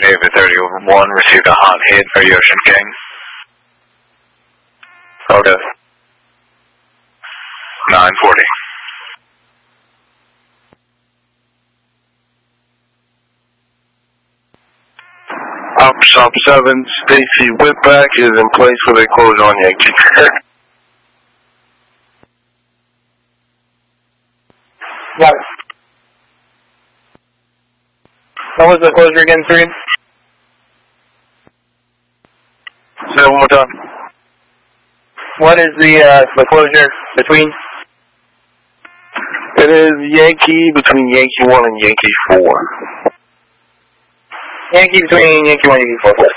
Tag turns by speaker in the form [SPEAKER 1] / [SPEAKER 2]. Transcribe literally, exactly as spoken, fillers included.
[SPEAKER 1] Navy thirty-one received a hot hit for Ocean King.
[SPEAKER 2] Okay.
[SPEAKER 1] nine forty.
[SPEAKER 2] Op Shop seven, Stacy Whitback is in place with a closure on Yankee.
[SPEAKER 3] Got it. What was the closure again, three?
[SPEAKER 2] Say it one more time.
[SPEAKER 3] What is the uh, the closure between?
[SPEAKER 2] It is Yankee between Yankee one and Yankee four.
[SPEAKER 3] Yankee between Yankee one and Yankee four.